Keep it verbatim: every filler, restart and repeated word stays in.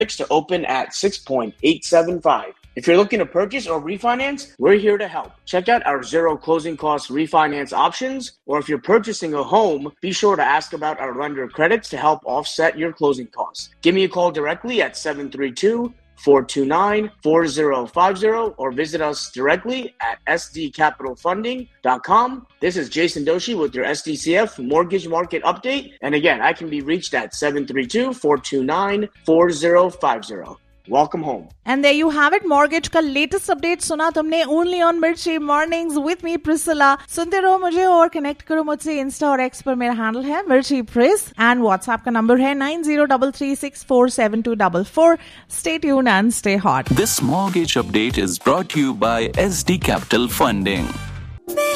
to open at six point eight seven five. If you're looking to purchase or refinance, we're here to help. Check out our zero closing cost refinance options, or if you're purchasing a home, be sure to ask about our lender credits to help offset your closing costs. Give me a call directly at seven three two, four two nine, four zero five zero or visit us directly at s d capital funding dot com. This is Jason Doshi with your S D C F Mortgage Market Update. And again, I can be reached at seven three two, four two nine, four zero five zero. Welcome home. And there you have it, mortgage का latest update सुना तुमने only on Mirchi Mornings with me Priscilla. सुनते रहो मुझे और connect करो मुझसे Insta और X पर मेरा handle है Mirchi Pris and WhatsApp का number है nine zero three three six four seven two four four. Stay tuned and stay hot. This mortgage update is brought to you by S D Capital Funding.